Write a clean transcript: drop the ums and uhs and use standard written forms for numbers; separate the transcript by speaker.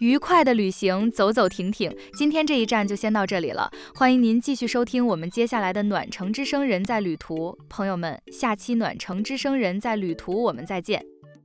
Speaker 1: 愉快的旅行，走走停停。今天这一站就先到这里了，欢迎您继续收听我们接下来的暖城之声人在旅途。朋友们，下期暖城之声人在旅途我们再见。